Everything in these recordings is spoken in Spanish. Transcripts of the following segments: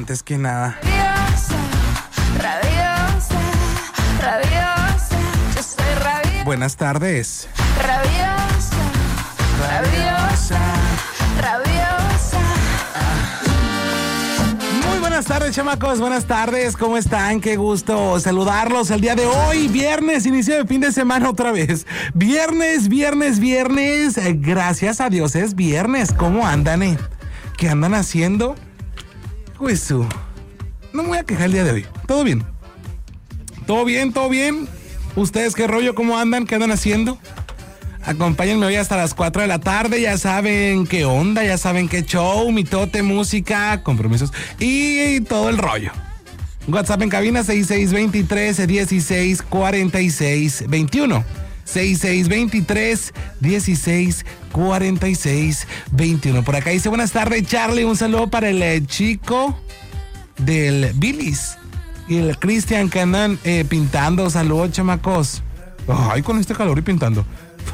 antes que nada. Rabiosa, rabiosa, yo soy rabiosa. Buenas tardes. Rabiosa, rabiosa, rabiosa. Muy buenas tardes, chamacos. Buenas tardes. ¿Cómo están? Qué gusto saludarlos el día de hoy. Viernes, inicio de fin de semana otra vez. Viernes. Gracias a Dios es viernes. ¿Cómo andan, ¿Qué andan haciendo? Pues no me voy a quejar el día de hoy. ¿Todo bien? ¿Todo bien? ¿Ustedes qué rollo? ¿Cómo andan? ¿Qué andan haciendo? Acompáñenme hoy hasta las 4 de la tarde. Ya saben qué onda, ya saben qué show, mitote, música, compromisos y todo el rollo. WhatsApp en cabina 6623-1646-21. 6623-1646-21. Por acá dice, buenas tardes, Charlie. Un saludo para el chico del Billis y el Cristian que andan pintando. Saludos, chamacos. Ay, con este calor y pintando.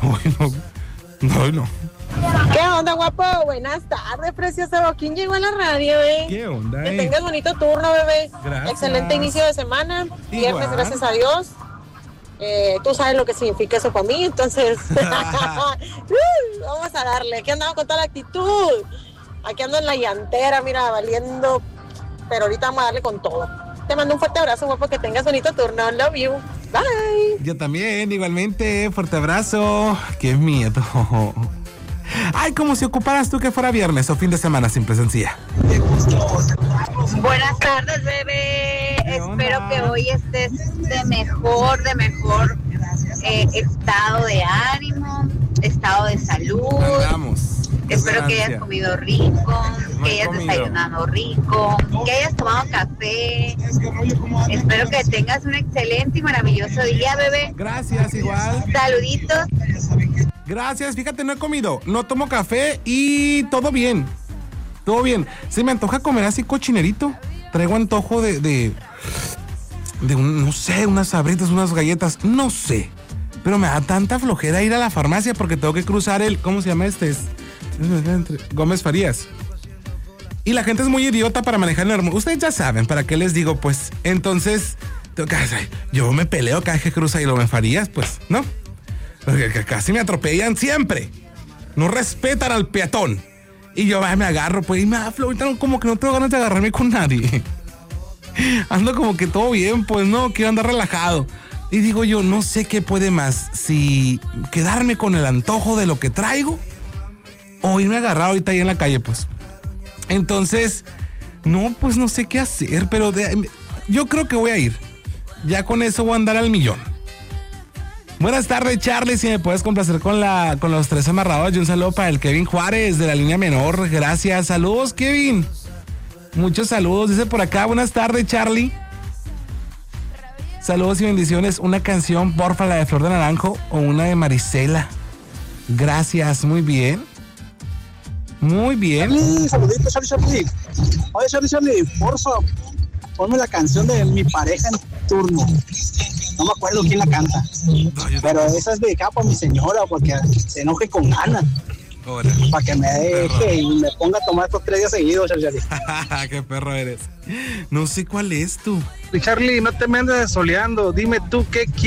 No. ¿Qué onda, guapo? Buenas tardes, precioso. ¿Quién llegó a la radio, ¿Qué onda, Que tengas bonito turno, bebé. Gracias. Excelente inicio de semana. Viernes, Igual. gracias a Dios. Tú sabes lo que significa eso para mí, entonces vamos a darle. Aquí andamos con toda la actitud. Aquí ando en la llantera, mira, valiendo. Pero ahorita vamos a darle con todo. Te mando un fuerte abrazo, guapo, que tengas bonito turno. Love you. Bye. Yo también, igualmente. Fuerte abrazo. Qué miedo. Ay, como si ocuparas tú que fuera viernes o fin de semana, simple sencilla. Buenas tardes, bebé. Espero que hoy estés de mejor estado de ánimo, estado de salud. Vamos. Espero que hayas comido rico, que hayas desayunado rico, que hayas tomado café. Espero que tengas un excelente y maravilloso día, bebé. Gracias, igual. Saluditos. Gracias, fíjate, no he comido, no tomo café y todo bien. Todo bien. Se me antoja comer así cochinerito. Traigo antojo de no sé, unas sabritas, unas galletas, no sé. Pero me da tanta flojera ir a la farmacia porque tengo que cruzar ¿cómo se llama este? Gómez Farías. Y la gente es muy idiota para manejar el hermoso. Ustedes ya saben, ¿para qué les digo? Pues, entonces, yo me peleo cada vez que cruza y Gómez Farías, pues, ¿no? Porque casi me atropellan siempre. No respetan al peatón. Y yo me agarro, pues, y me da flojera, como que no tengo ganas de agarrarme con nadie. Ando como que todo bien, pues, no, quiero andar relajado. Y digo yo, no sé qué puede más, si quedarme con el antojo de lo que traigo o irme agarrado ahorita ahí en la calle, pues. Entonces, no, pues no sé qué hacer, pero yo creo que voy a ir. Ya con eso voy a andar al millón. Buenas tardes, Charlie, si me puedes complacer con los 3 amarrados. Y un saludo para el Kevin Juárez de la línea menor. Gracias, saludos, Kevin. Muchos saludos, dice por acá. Buenas tardes, Charlie. Saludos y bendiciones. Una canción, porfa, la de Flor de Naranjo o una de Marisela. Gracias, muy bien. Muy bien. Charlie, saluditos, Charlie. Oye, Charlie, porfa, ponme la canción de Mi Pareja en Turno. No me acuerdo quién la canta. Pero esa es dedicada para mi señora, porque se enoje con ganas. Para que me deje y me ponga a tomar estos 3 días seguidos, Charlie. Qué perro eres. No sé cuál es tú. Charlie, no te me andes soleando. Dime tú qué